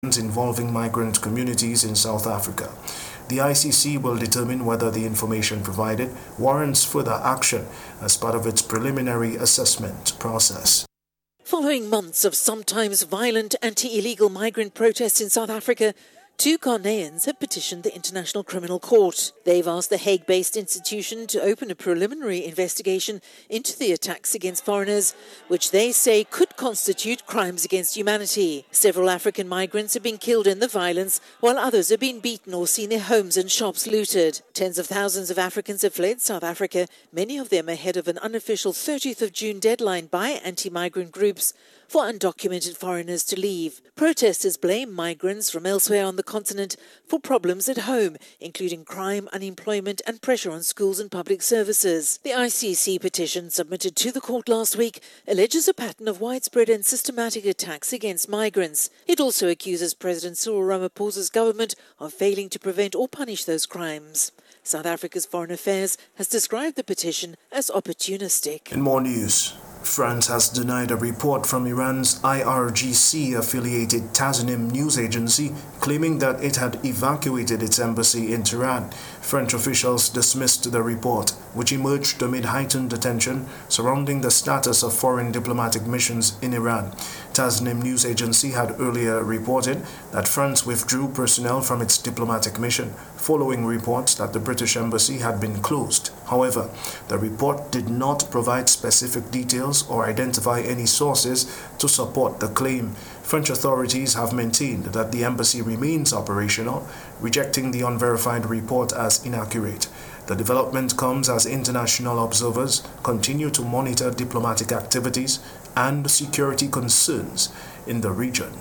involving migrant communities in South Africa. The ICC will determine whether the information provided warrants further action as part of its preliminary assessment process. Following months of sometimes violent anti-illegal migrant protests in South Africa, 2 Ghanaians have petitioned the International Criminal Court. They've asked the Hague-based institution to open a preliminary investigation into the attacks against foreigners, which they say could constitute crimes against humanity. Several African migrants have been killed in the violence, while others have been beaten or seen their homes and shops looted. Tens of thousands of Africans have fled South Africa, many of them ahead of an unofficial 30th of June deadline by anti-migrant groups for undocumented foreigners to leave. Protesters blame migrants from elsewhere on the continent for problems at home, including crime, unemployment and pressure on schools and public services. The ICC petition submitted to the court last week alleges a pattern of widespread and systematic attacks against migrants. It also accuses President Cyril Ramaphosa's government of failing to prevent or punish those crimes. South Africa's Foreign Affairs has described the petition as opportunistic. In more news, France has denied a report from Iran's IRGC-affiliated Tasnim news agency claiming that it had evacuated its embassy in Tehran. French officials dismissed the report, which emerged amid heightened attention surrounding the status of foreign diplomatic missions in Iran. Tasnim news agency had earlier reported that France withdrew personnel from its diplomatic mission, following reports that the British embassy had been closed. However, the report did not provide specific details or identify any sources to support the claim. French authorities have maintained that the embassy remains operational, rejecting the unverified report as inaccurate. The development comes as international observers continue to monitor diplomatic activities and security concerns in the region.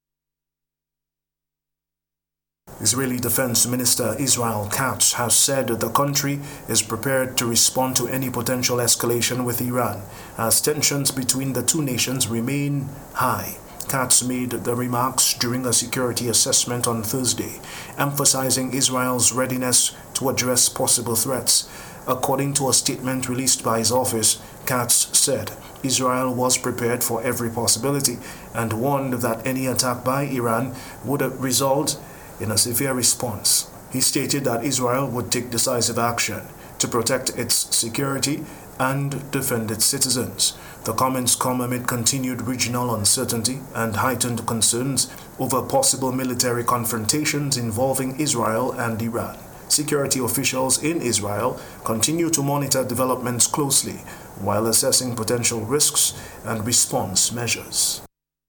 Israeli Defense Minister Israel Katz has said the country is prepared to respond to any potential escalation with Iran, as tensions between the two nations remain high. Katz made the remarks during a security assessment on Thursday, emphasizing Israel's readiness to address possible threats. According to a statement released by his office, Katz said Israel was prepared for every possibility and warned that any attack by Iran would result in a severe response. He stated that Israel would take decisive action to protect its security and defend its citizens. The comments come amid continued regional uncertainty and heightened concerns over possible military confrontations involving Israel and Iran. Security officials in Israel continue to monitor developments closely while assessing potential risks and response measures.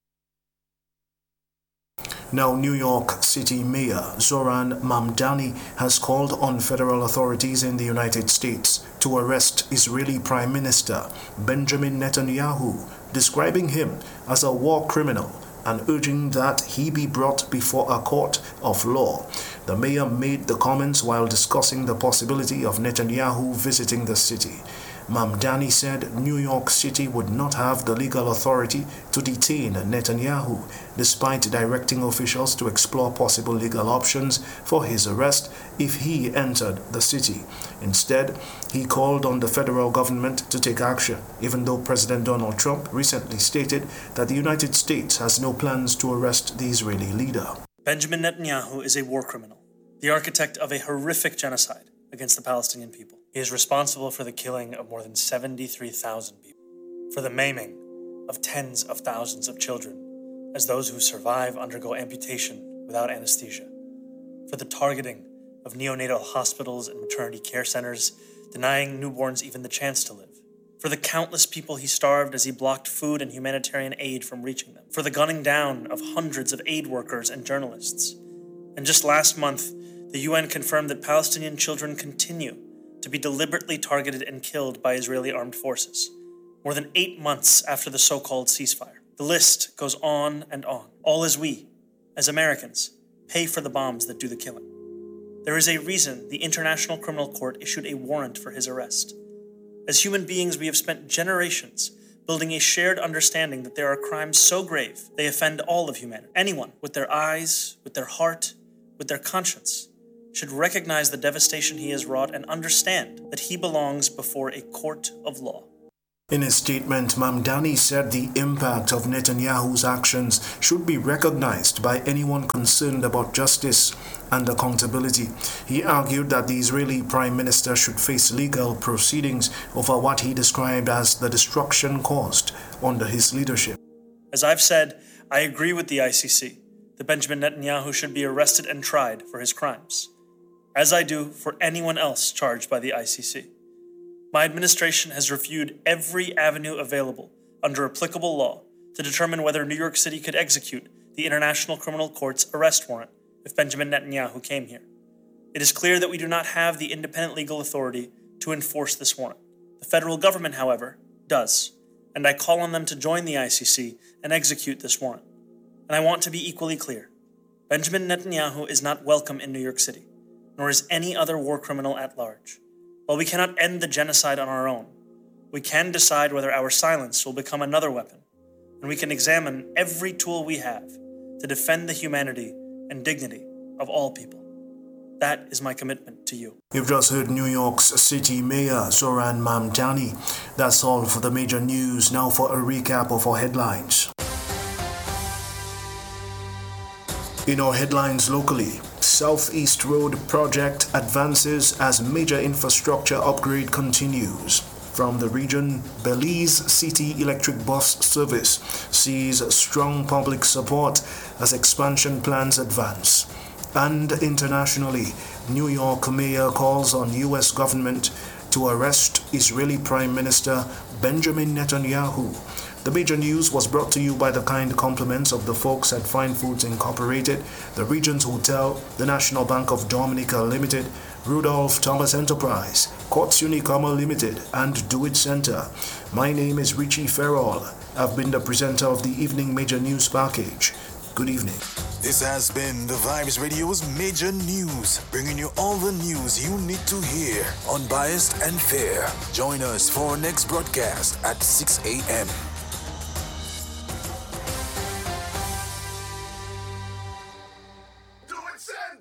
Now, New York City Mayor Zoran Mamdani has called on federal authorities in the United States to arrest Israeli Prime Minister Benjamin Netanyahu, describing him as a war criminal and urging that he be brought before a court of law. The mayor made the comments while discussing the possibility of Netanyahu visiting the city. Mamdani said New York City would not have the legal authority to detain Netanyahu, despite directing officials to explore possible legal options for his arrest if he entered the city. Instead, he called on the federal government to take action, even though President Donald Trump recently stated that the United States has no plans to arrest the Israeli leader. Benjamin Netanyahu is a war criminal, the architect of a horrific genocide against the Palestinian people. He is responsible for the killing of more than 73,000 people, for the maiming of tens of thousands of children, as those who survive undergo amputation without anesthesia, for the targeting of neonatal hospitals and maternity care centers, denying newborns even the chance to live, for the countless people he starved as he blocked food and humanitarian aid from reaching them, for the gunning down of hundreds of aid workers and journalists. And just last month, the UN confirmed that Palestinian children continue to be deliberately targeted and killed by Israeli armed forces, more than 8 months after the so-called ceasefire. The list goes on and on, all as we, as Americans, pay for the bombs that do the killing. There is a reason the International Criminal Court issued a warrant for his arrest. As human beings, we have spent generations building a shared understanding that there are crimes so grave they offend all of humanity. Anyone with their eyes, with their heart, with their conscience should recognize the devastation he has wrought and understand that he belongs before a court of law. In his statement, Mamdani said the impact of Netanyahu's actions should be recognized by anyone concerned about justice and accountability. He argued that the Israeli Prime Minister should face legal proceedings over what he described as the destruction caused under his leadership. As I've said, I agree with the ICC that Benjamin Netanyahu should be arrested and tried for his crimes, as I do for anyone else charged by the ICC. My administration has reviewed every avenue available under applicable law to determine whether New York City could execute the International Criminal Court's arrest warrant if Benjamin Netanyahu came here. It is clear that we do not have the independent legal authority to enforce this warrant. The federal government, however, does, and I call on them to join the ICC and execute this warrant. And I want to be equally clear. Benjamin Netanyahu is not welcome in New York City, nor is any other war criminal at large. While we cannot end the genocide on our own, we can decide whether our silence will become another weapon, and we can examine every tool we have to defend the humanity and dignity of all people. That is my commitment to you. You've just heard New York's City Mayor Zohran Mamdani. That's all for the major news. Now for a recap of our headlines. In our headlines locally, Southeast Road project advances as major infrastructure upgrade continues. From the region, Belize City Electric Bus Service sees strong public support as expansion plans advance. And internationally, New York Mayor calls on U.S. government to arrest Israeli Prime Minister Benjamin Netanyahu. The major news was brought to you by the kind compliments of the folks at Fine Foods Incorporated, the Regent Hotel, the National Bank of Dominica Limited, Rudolph Thomas Enterprise, Courts Unicoma Limited, and Do It Center. My name is Richie Farrell. I've been the presenter of the Evening Major News Package. Good evening. This has been the Vibes Radio's Major News, bringing you all the news you need to hear, unbiased and fair. Join us for our next broadcast at 6 a.m.